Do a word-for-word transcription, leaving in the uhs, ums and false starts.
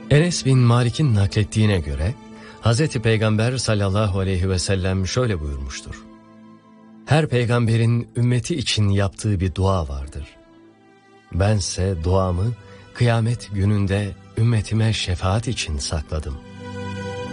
Enes bin Malik'in naklettiğine göre Hazreti Peygamber sallallahu aleyhi ve sellem şöyle buyurmuştur: Her peygamberin ümmeti için yaptığı bir dua vardır. Bense duamı kıyamet gününde ümmetime şefaat için sakladım.